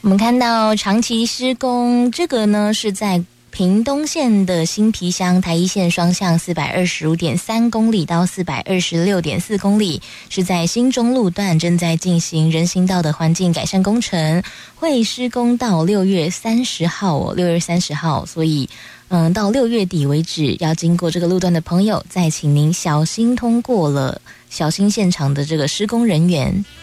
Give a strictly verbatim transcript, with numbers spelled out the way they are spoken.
我们看到长期施工，这个呢是在屏东县的新埤乡台一线双向四百二十五点三公里到四百二十六点四公里，是在新中路段正在进行人行道的环境改善工程，会施工到六月三十号哦，六月三十号，所以嗯，到六月底为止，要经过这个路段的朋友，再请您小心通过了，小心现场的这个施工人员。